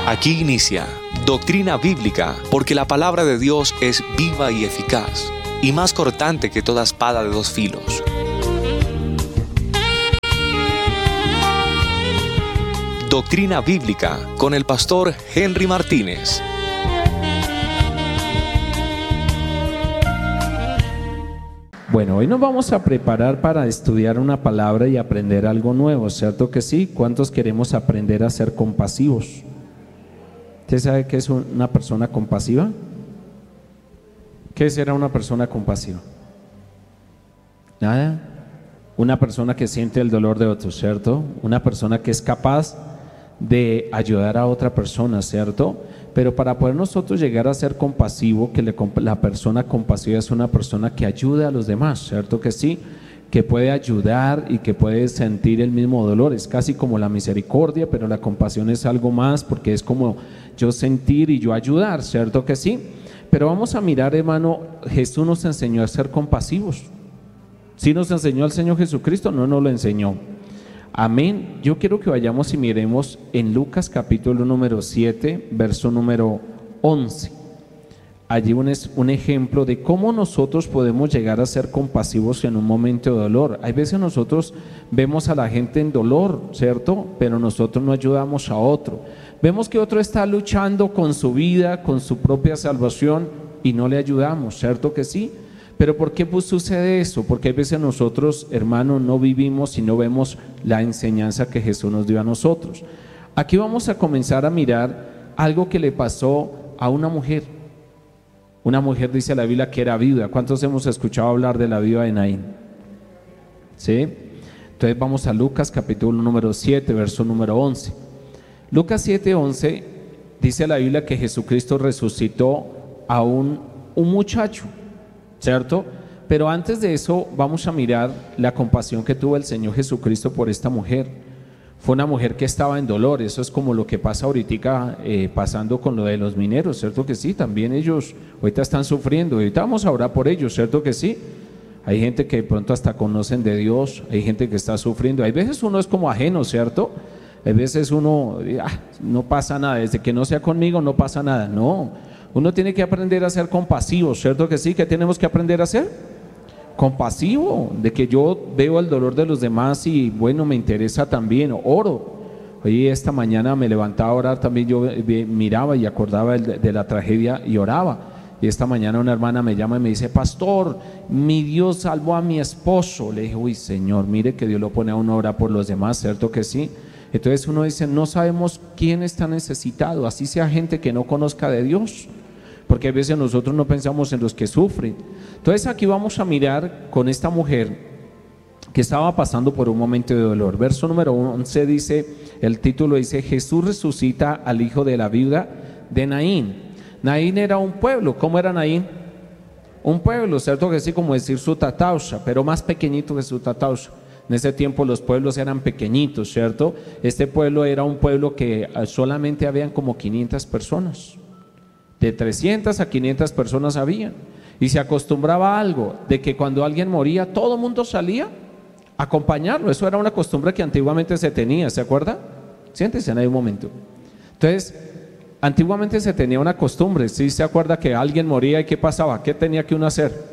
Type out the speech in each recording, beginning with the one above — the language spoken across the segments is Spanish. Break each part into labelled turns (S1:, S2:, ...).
S1: Aquí inicia Doctrina Bíblica, porque la palabra de Dios es viva y eficaz, y más cortante que toda espada de dos filos. Doctrina Bíblica con el pastor Henry Martínez.
S2: Bueno, hoy nos vamos a preparar para estudiar una palabra y aprender algo nuevo, ¿cierto que sí? ¿Cuántos queremos aprender a ser compasivos? ¿Usted sabe qué es una persona compasiva? ¿Qué será una persona compasiva? Nada. Una persona que siente el dolor de otros, ¿cierto? Una persona que es capaz de ayudar a otra persona, ¿cierto? Pero para poder nosotros llegar a ser compasivo, la persona compasiva es una persona que ayuda a los demás, ¿cierto que sí? Que puede ayudar y que puede sentir el mismo dolor. Es casi como la misericordia, pero la compasión es algo más, porque es como yo sentir y yo ayudar, ¿cierto que sí? Pero vamos a mirar, hermano, Jesús nos enseñó a ser compasivos. ¿Sí nos enseñó el Señor Jesucristo? No nos lo enseñó. Amén. Yo quiero que vayamos y miremos en Lucas capítulo número 7, verso número 11. Allí un ejemplo de cómo nosotros podemos llegar a ser compasivos en un momento de dolor. Hay veces nosotros vemos a la gente en dolor, ¿cierto? Pero nosotros no ayudamos a otro. Vemos que otro está luchando con su vida, con su propia salvación y no le ayudamos, ¿cierto que sí? Pero ¿por qué sucede eso? Porque hay veces nosotros, hermanos, no vivimos y no vemos la enseñanza que Jesús nos dio a nosotros. Aquí vamos a comenzar a mirar algo que le pasó a una mujer. Una mujer, dice la Biblia, que era viuda. ¿Cuántos hemos escuchado hablar de la viuda de Naín? ¿Sí? Entonces vamos a Lucas capítulo número 7, verso número 11. Lucas 7, 11, dice la Biblia que Jesucristo resucitó a un muchacho, ¿cierto? Pero antes de eso vamos a mirar la compasión que tuvo el Señor Jesucristo por esta mujer. Fue una mujer que estaba en dolor. Eso es como lo que pasa ahorita pasando con lo de los mineros, ¿cierto que sí? También ellos ahorita están sufriendo, ahorita vamos a orar por ellos, ¿cierto que sí? Hay gente que de pronto hasta conocen de Dios, hay gente que está sufriendo. Hay veces uno es como ajeno, ¿cierto? Hay veces uno, no pasa nada, desde que no sea conmigo no pasa nada. No, uno tiene que aprender a ser compasivo, ¿cierto que sí? ¿Qué tenemos que aprender a ser? Compasivo, de que yo veo el dolor de los demás y bueno, me interesa también, oro. Hoy esta mañana me levantaba a orar también, yo miraba y acordaba de la tragedia y oraba. Y esta mañana una hermana me llama y me dice: pastor, mi Dios salvó a mi esposo. Le dije: uy, Señor, mire que Dios lo pone a uno a orar por los demás, ¿cierto que sí? Entonces uno dice, no sabemos quién está necesitado, así sea gente que no conozca de Dios, porque a veces nosotros no pensamos en los que sufren. Entonces aquí vamos a mirar con esta mujer que estaba pasando por un momento de dolor. Verso número 11 dice, el título dice: Jesús resucita al hijo de la viuda de Naín. Naín era un pueblo. ¿Cómo era Naín? Un pueblo, ¿cierto que sí? Como decir su tatausha, pero más pequeñito que su tatausha. En ese tiempo los pueblos eran pequeñitos, ¿cierto? Este pueblo era un pueblo que solamente habían como 500 personas. De 300 a 500 personas habían. Y se acostumbraba a algo, de que cuando alguien moría, todo el mundo salía a acompañarlo. Eso era una costumbre que antiguamente se tenía, ¿se acuerda? Siéntese en ahí un momento. Entonces, antiguamente se tenía una costumbre, ¿sí se acuerda que alguien moría y qué pasaba? ¿Qué tenía que uno hacer?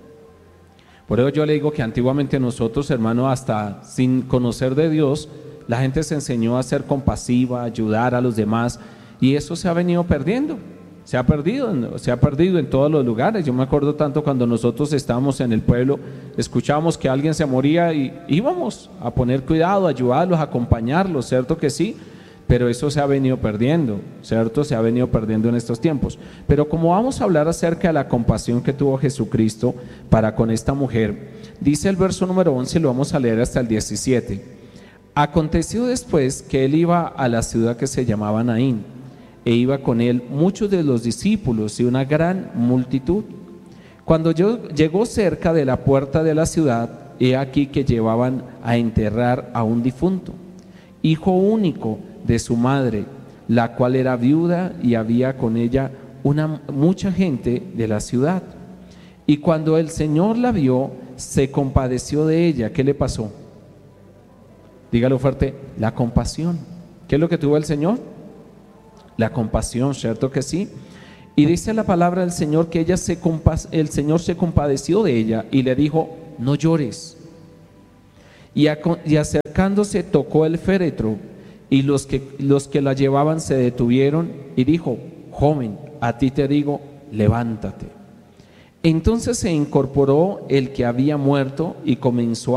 S2: Por eso yo le digo que antiguamente nosotros, hermano, hasta sin conocer de Dios, la gente se enseñó a ser compasiva, a ayudar a los demás, y eso se ha venido perdiendo. Se ha perdido en todos los lugares. Yo me acuerdo tanto cuando nosotros estábamos en el pueblo, escuchábamos que alguien se moría y íbamos a poner cuidado, a ayudarlos, a acompañarlos, ¿cierto que sí? Pero eso se ha venido perdiendo, ¿cierto? Se ha venido perdiendo en estos tiempos. Pero como vamos a hablar acerca de la compasión que tuvo Jesucristo para con esta mujer, dice el verso número 11, lo vamos a leer hasta el 17. Aconteció después que él iba a la ciudad que se llamaba Naín, e iba con él muchos de los discípulos y una gran multitud. Cuando llegó cerca de la puerta de la ciudad, he aquí que llevaban a enterrar a un difunto, hijo único de su madre, la cual era viuda, y había con ella mucha gente de la ciudad. Y cuando el Señor la vio, se compadeció de ella. ¿Qué le pasó? Dígalo fuerte: la compasión. ¿Qué es lo que tuvo el Señor? La compasión, ¿cierto que sí? Y dice la palabra del Señor que el Señor se compadeció de ella y le dijo: no llores. Y acercándose tocó el féretro, y los que la llevaban se detuvieron, y dijo: joven, a ti te digo, levántate. Entonces se incorporó el que había muerto y comenzó